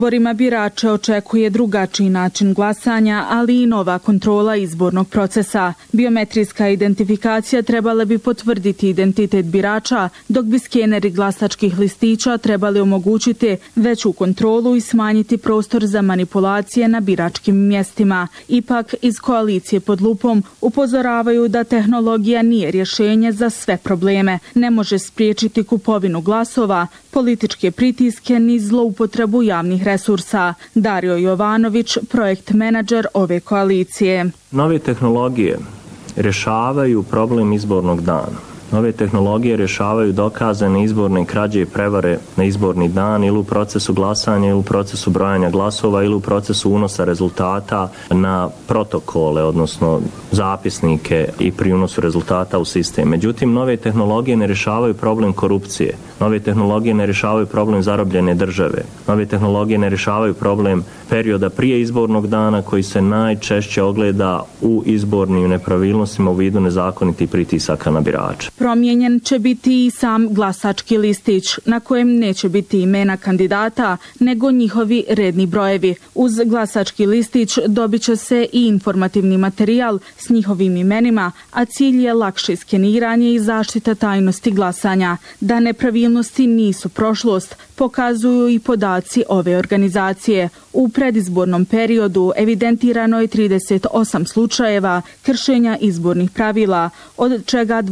izborima birače očekuje drugačiji način glasanja, ali i nova kontrola izbornog procesa. Biometrijska identifikacija trebala bi potvrditi identitet birača, dok bi skeneri glasačkih listića trebali omogućiti veću kontrolu i smanjiti prostor za manipulacije na biračkim mjestima. Ipak, iz koalicije pod lupom upozoravaju da tehnologija nije rješenje za sve probleme. Ne može spriječiti kupovinu glasova, političke pritiske ni zloupotrebu javnih resursa. Dario Jovanović, projekt menadžer ove koalicije. Nove tehnologije rješavaju problem izbornog dana. Nove tehnologije rješavaju dokazane izborne krađe i prevare na izborni dan ili u procesu glasanja ili u procesu brojanja glasova ili u procesu unosa rezultata na protokole, odnosno zapisnike i pri unosu rezultata u sistem. Međutim, nove tehnologije ne rješavaju problem korupcije. Nove tehnologije ne rješavaju problem zarobljene države. Nove tehnologije ne rješavaju problem perioda prije izbornog dana koji se najčešće ogleda u izbornim nepravilnostima u vidu nezakonitih pritisaka na birače. Promijenjen će biti i sam glasački listić, na kojem neće biti imena kandidata, nego njihovi redni brojevi. Uz glasački listić dobit će se i informativni materijal s njihovim imenima, a cilj je lakše skeniranje i zaštita tajnosti glasanja. Da nepravilnosti nisu prošlost, pokazuju i podaci ove organizacije. U predizbornom periodu evidentirano je 38 slučajeva kršenja izbornih pravila, od čega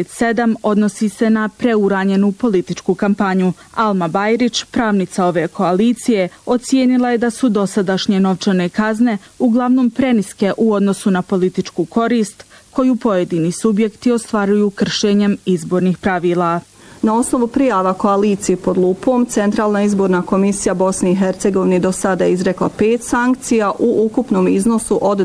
27 odnosi se na preuranjenu političku kampanju. Alma Bajrić, pravnica ove koalicije, ocijenila je da su dosadašnje novčane kazne uglavnom preniske u odnosu na političku korist koju pojedini subjekti ostvaruju kršenjem izbornih pravila. Na osnovu prijava koalicije pod lupom, Centralna izborna komisija Bosne i Hercegovine do sada je izrekla 5 sankcija u ukupnom iznosu od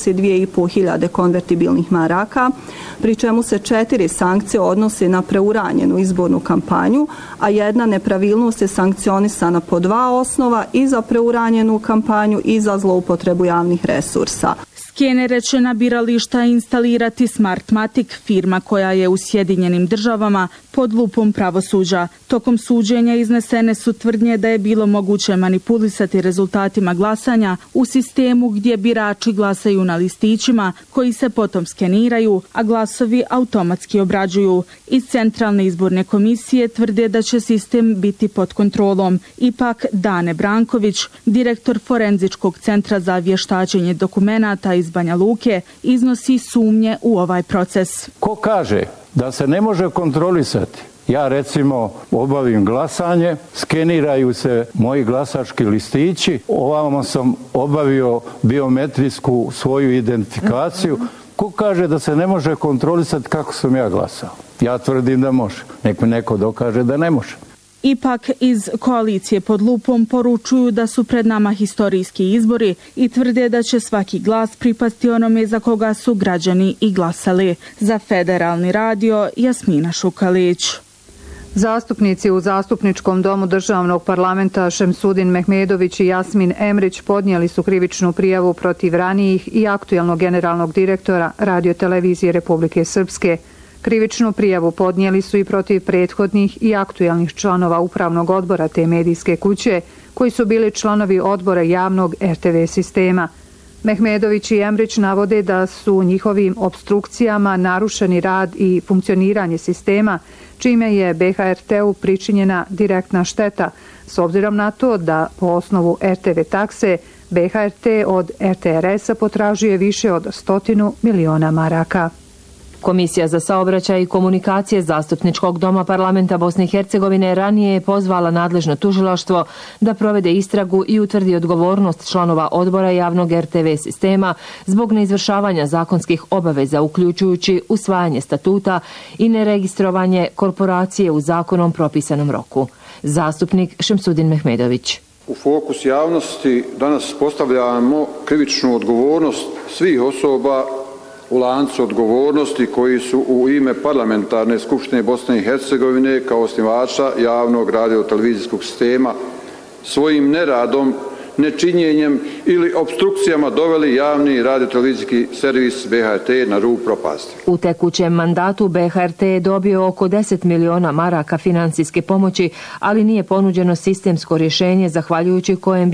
22.500 konvertibilnih maraka, pri čemu se 4 sankcije odnose na preuranjenu izbornu kampanju, a jedna nepravilnost je sankcionisana po 2 osnova i za preuranjenu kampanju i za zloupotrebu javnih resursa. Skenere će na birališta instalirati Smartmatic, firma koja je u Sjedinjenim Državama pod lupom pravosuđa. Tokom suđenja iznesene su tvrdnje da je bilo moguće manipulisati rezultatima glasanja u sistemu gdje birači glasaju na listićima koji se potom skeniraju, a glasovi automatski obrađuju. Iz Centralne izborne komisije tvrde da će sistem biti pod kontrolom. Ipak Dane Branković, direktor Forenzičkog centra za vještačenje dokumenata iz Banja Luke, iznosi sumnje u ovaj proces. Ko kaže da se ne može kontrolisati? Ja recimo obavim glasanje, skeniraju se moji glasački listići, ovamo sam obavio biometrijsku svoju identifikaciju. Ko kaže da se ne može kontrolisati kako sam ja glasao? Ja tvrdim da može. Nek mi neko dokaže da ne može. Ipak iz koalicije pod lupom poručuju da su pred nama historijski izbori i tvrde da će svaki glas pripasti onome za koga su građani i glasali. Za Federalni radio, Jasmina Šukalić. Zastupnici u Zastupničkom domu Državnog parlamenta Šemsudin Mehmedović i Jasmin Emrić podnijeli su krivičnu prijavu protiv ranijih i aktuelnog generalnog direktora Radio-televizije Republike Srpske. Krivičnu prijavu podnijeli su i protiv prethodnih i aktuelnih članova upravnog odbora te medijske kuće, koji su bili članovi odbora javnog RTV sistema. Mehmedović i Emrić navode da su njihovim obstrukcijama narušeni rad i funkcioniranje sistema, čime je BHRT-u pričinjena direktna šteta, s obzirom na to da po osnovu RTV takse BHRT od RTRS-a potražuje više od 100 miliona maraka. Komisija za saobraćaj i komunikacije Zastupničkog doma parlamenta Bosne i Hercegovine ranije je pozvala nadležno tužilaštvo da provede istragu i utvrdi odgovornost članova odbora javnog RTV sistema zbog neizvršavanja zakonskih obaveza, uključujući usvajanje statuta i neregistrovanje korporacije u zakonom propisanom roku. Zastupnik Šemsudin Mehmedović. U fokus javnosti danas postavljamo krivičnu odgovornost svih osoba u lancu odgovornosti koji su u ime Parlamentarne skupštine Bosne i Hercegovine kao osnivača javnog radio-televizijskog sistema svojim neradom, nečinjenjem ili obstrukcijama doveli javni radio-televizijski servis BHRT na rub propasti. U tekućem mandatu BHRT je dobio oko 10 miliona maraka financijske pomoći, ali nije ponuđeno sistemsko rješenje zahvaljujući kojem